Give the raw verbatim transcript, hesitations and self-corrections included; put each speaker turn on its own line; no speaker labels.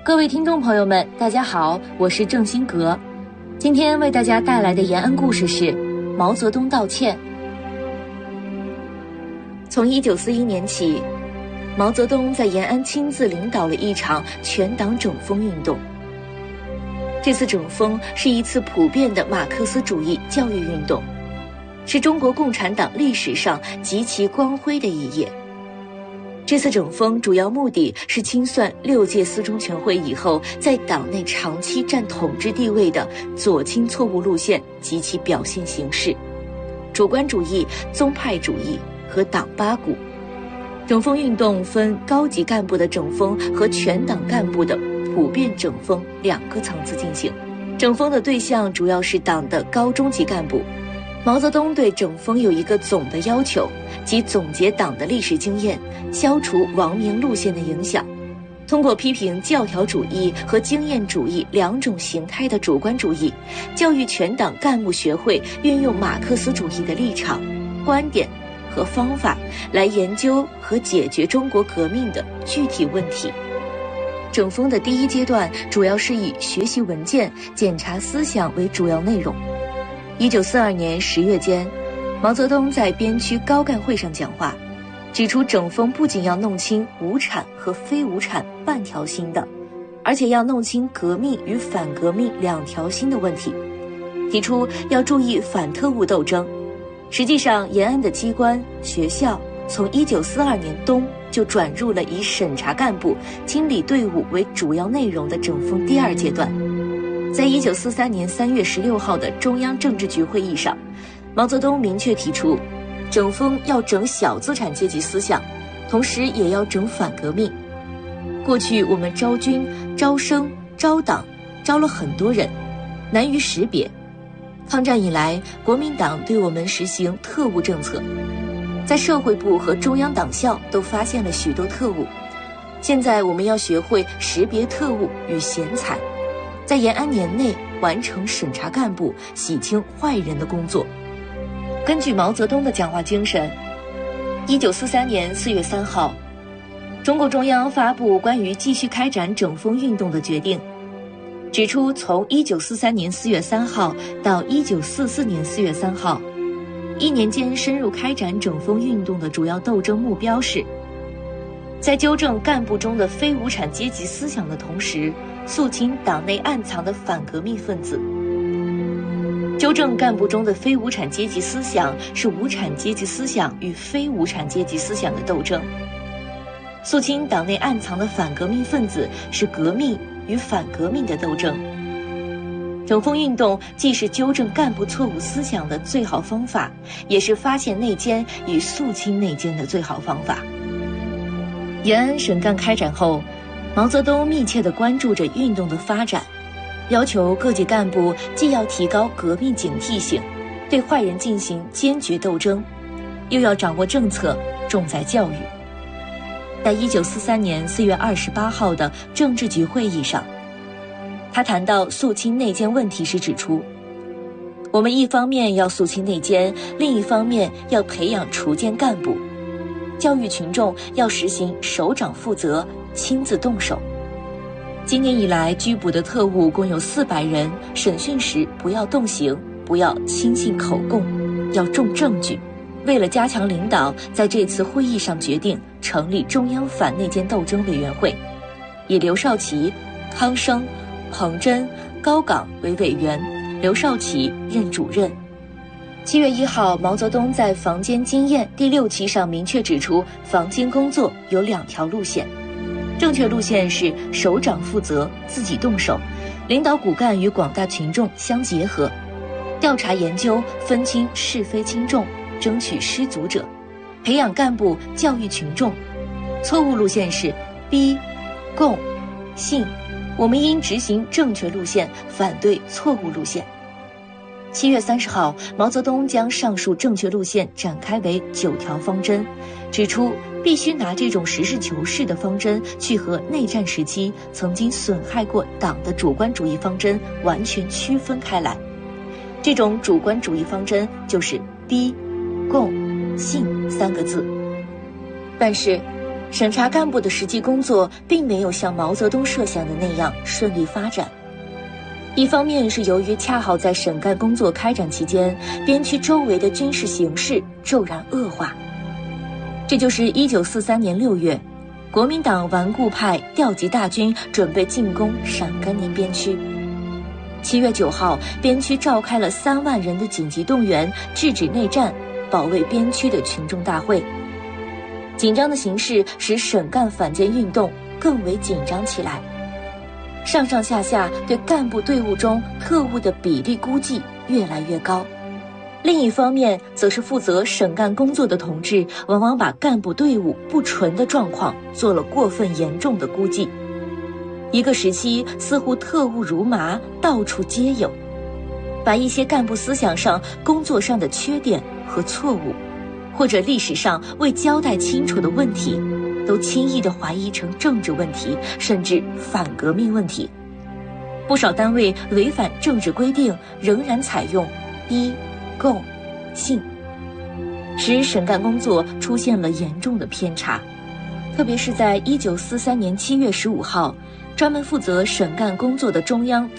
各位听众朋友们，大家好，我是郑新阁。今天为大家带来的延安故事是毛泽东道歉。从一九四一年起，毛泽东在延安亲自领导了一场全党整风运动。这次整风是一次普遍的马克思主义教育运动，是中国共产党历史上极其光辉的一页。这次整风主要目的是清算六届四中全会以后在党内长期占统治地位的左倾错误路线及其表现形式，主观主义、宗派主义和党八股。整风运动分高级干部的整风和全党干部的普遍整风两个层次进行。整风的对象主要是党的高中级干部。毛泽东对整风有一个总的要求，即总结党的历史经验，消除王明路线的影响，通过批评教条主义和经验主义两种形态的主观主义，教育全党干部学会运用马克思主义的立场、观点和方法来研究和解决中国革命的具体问题。整风的第一阶段主要是以学习文件、检查思想为主要内容。一九四二年十月间，毛泽东在边区高干会上讲话，指出整风不仅要弄清无产和非无产半条心的，而且要弄清革命与反革命两条心的问题，提出要注意反特务斗争。实际上，延安的机关、学校从一九四二年冬就转入了以审查干部、清理队伍为主要内容的整风第二阶段。在一九四三年三月十六号的中央政治局会议上，毛泽东明确提出，整风要整小资产阶级思想，同时也要整反革命。过去我们招军、招生、招党，招了很多人，难于识别。抗战以来，国民党对我们实行特务政策，在社会部和中央党校都发现了许多特务。现在我们要学会识别特务与贤才，在延安年内完成审查干部、洗清坏人的工作。根据毛泽东的讲话精神，一九四三年四月三号，中共中央发布关于继续开展整风运动的决定，指出从一九四三年四月三号到一九四四年四月三号，一年间深入开展整风运动的主要斗争目标是，在纠正干部中的非无产阶级思想的同时，肃清党内暗藏的反革命分子。纠正干部中的非无产阶级思想是无产阶级思想与非无产阶级思想的斗争，肃清党内暗藏的反革命分子是革命与反革命的斗争。整风运动既是纠正干部错误思想的最好方法，也是发现内奸与肃清内奸的最好方法。延安审干开展后，毛泽东密切地关注着运动的发展，要求各级干部既要提高革命警惕性，对坏人进行坚决斗争，又要掌握政策，重在教育。在一九四三年四月二十八号的政治局会议上，他谈到肃清内奸问题时指出，我们一方面要肃清内奸，另一方面要培养锄奸干部，教育群众要实行首长负责，亲自动手。今年以来拘捕的特务共有四百人，审讯时不要动刑，不要轻信口供，要重证据。为了加强领导，在这次会议上决定成立中央反内奸斗争委员会，以刘少奇、康生、彭真、高岗为委员，刘少奇任主任。七月一号，毛泽东在防奸经验第六期上明确指出，防奸工作有两条路线，正确路线是首长负责，自己动手，领导骨干与广大群众相结合，调查研究，分清是非轻重，争取失足者，培养干部，教育群众。错误路线是逼、供、信，我们应执行正确路线，反对错误路线。七月三十号，毛泽东将上述正确路线展开为九条方针，指出必须拿这种实事求是的方针去和内战时期曾经损害过党的主观主义方针完全区分开来。这种主观主义方针就是逼、供、信三个字。但是审查干部的实际工作并没有像毛泽东设想的那样顺利发展。一方面是由于恰好在审干工作开展期间，边区周围的军事形势骤然恶化。这就是一九四三年六月，国民党顽固派调集大军准备进攻陕甘宁边区。七月九号，边区召开了三万人的紧急动员、制止内战、保卫边区的群众大会。紧张的形势使审干反间运动更为紧张起来。上上下下对干部队伍中特务的比例估计越来越高。另一方面，则是负责审干工作的同志往往把干部队伍不纯的状况做了过分严重的估计。一个时期，似乎特务如麻，到处皆有，把一些干部思想上、工作上的缺点和错误，或者历史上未交代清楚的问题，都轻易地怀疑成政治问题，甚至反革命问题。不少单位违反政治规定，仍然采用依、共、信，使审干工作出现了严重的偏差。特别是在一九四三年七月十五号，专门负责审干工作的中央